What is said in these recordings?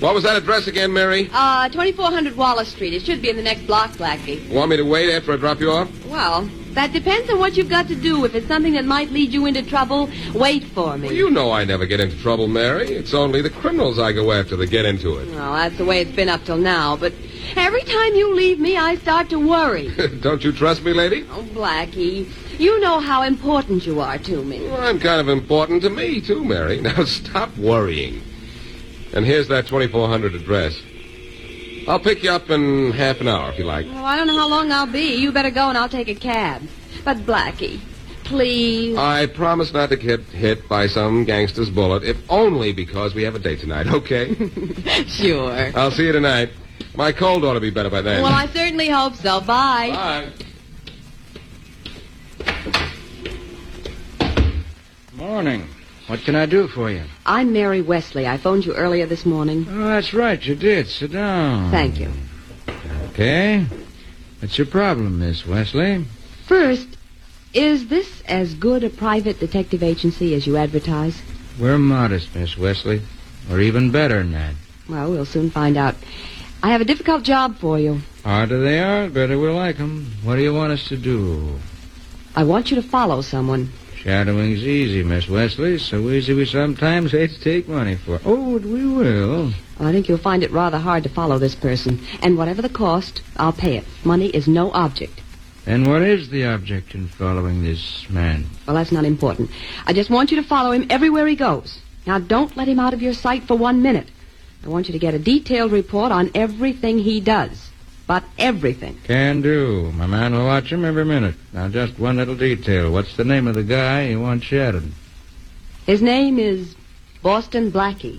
What was that address again, Mary? 2400 Wallace Street. It should be in the next block, Blackie. Want me to wait after I drop you off? Well, that depends on what you've got to do. If it's something that might lead you into trouble, wait for me. Well, you know I never get into trouble, Mary. It's only the criminals I go after that get into it. Well, that's the way it's been up till now, but every time you leave me, I start to worry. Don't you trust me, lady? Oh, Blackie, you know how important you are to me. Well, I'm kind of important to me, too, Mary. Now, stop worrying. And here's that 2400 address. I'll pick you up in half an hour, if you like. Well, I don't know how long I'll be. You better go and I'll take a cab. But, Blackie, please. I promise not to get hit by some gangster's bullet, if only because we have a date tonight, okay? Sure. I'll see you tonight. My cold ought to be better by then. Well, I certainly hope so. Bye. Bye. Morning. What can I do for you? I'm Mary Wesley. I phoned you earlier this morning. Oh, that's right. You did. Sit down. Thank you. Okay. What's your problem, Miss Wesley? First, is this as good a private detective agency as you advertise? We're modest, Miss Wesley. Or even better than that. Well, we'll soon find out. I have a difficult job for you. Harder they are, better we'll like 'em. What do you want us to do? I want you to follow someone. Shadowing's easy, Miss Wesley. So easy we sometimes hate to take money for. Oh, we will. I think you'll find it rather hard to follow this person. And whatever the cost, I'll pay it. Money is no object. Then what is the object in following this man? Well, that's not important. I just want you to follow him everywhere he goes. Now, don't let him out of your sight for 1 minute. I want you to get a detailed report on everything he does. But everything. Can do. My man will watch him every minute. Now, just one little detail. What's the name of the guy you want shadowed? His name is Boston Blackie.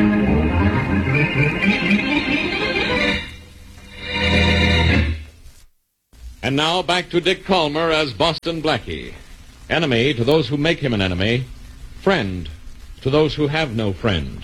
And now back to Dick Calmer as Boston Blackie. Enemy to those who make him an enemy. Friend to those who have no friend.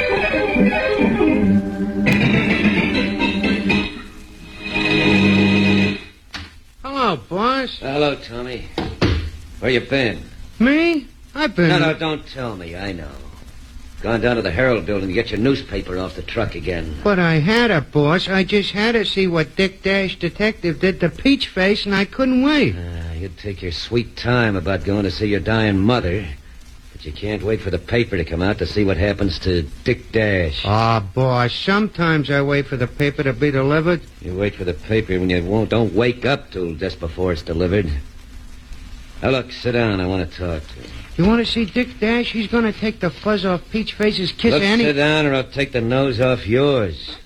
Hello, boss. Hello, Tommy. Where you been? Me? I've been... No, don't tell me. I know. Gone down to the Herald building to get your newspaper off the truck again. But I had it, boss. I just had to see what Dick Dash Detective did to Peach Face, and I couldn't wait. You'd take your sweet time about going to see your dying mother, but you can't wait for the paper to come out to see what happens to Dick Dash. Ah, boss, sometimes I wait for the paper to be delivered. You wait for the paper when you don't wake up till just before it's delivered. Now, look, sit down. I want to talk to you. You want to see Dick Dash? He's going to take the fuzz off Peach Face's kiss, Look, Annie. sit down or I'll take the nose off yours.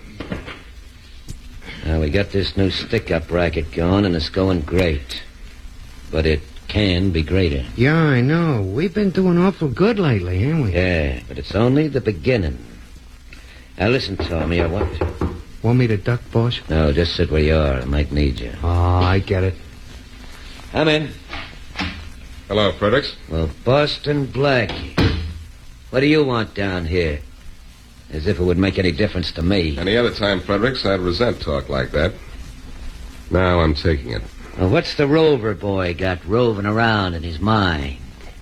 Now, we got this new stick-up racket going, and it's going great. But it can be greater. Yeah, I know. We've been doing awful good lately, haven't we? Yeah, but it's only the beginning. Now, listen, Tommy, I want... Want me to duck, boss? No, just sit where you are. I might need you. Oh, I get it. Come in. Hello, Fredericks. Well, Boston Blackie. What do you want down here? As if it would make any difference to me. Any other time, Fredericks, I'd resent talk like that. Now I'm taking it. Well, what's the Rover boy got roving around in his mind?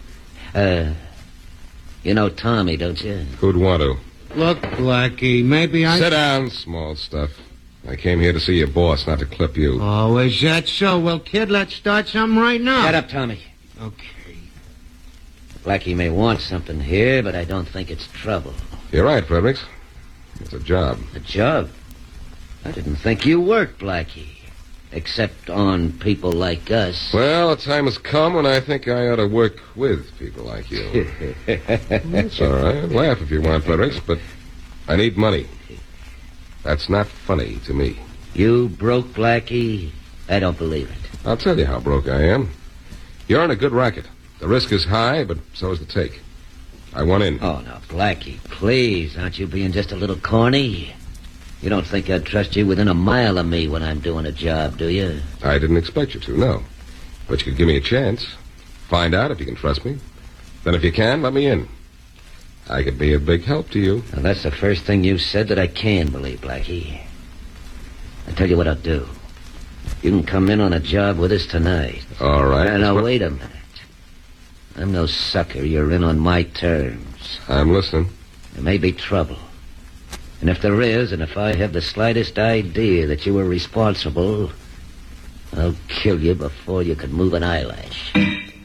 You know Tommy, don't you? Who'd want to? Look, Blackie, maybe I... Sit down, small stuff. I came here to see your boss, not to clip you. Oh, is that so? Well, kid, let's start something right now. Shut up, Tommy. Okay. Blackie may want something here, but I don't think it's trouble. You're right, Fredericks. It's a job. A job? I didn't think you worked, Blackie. Except on people like us. Well, a time has come when I think I ought to work with people like you. It's all right. Laugh if you want, Fredericks, but I need money. That's not funny to me. You broke, Blackie? I don't believe it. I'll tell you how broke I am. You're in a good racket. The risk is high, but so is the take. I want in. Oh, now, Blackie, please, aren't you being just a little corny? You don't think I'd trust you within a mile of me when I'm doing a job, do you? I didn't expect you to, no. But you could give me a chance. Find out if you can trust me. Then if you can, let me in. I could be a big help to you. Now, that's the first thing you've said that I can believe, Blackie. I'll tell you what I'll do. You can come in on a job with us tonight. All right. Now, wait a minute. I'm no sucker. You're in on my terms. I'm listening. There may be trouble. And if there is, and if I have the slightest idea that you were responsible, I'll kill you before you can move an eyelash.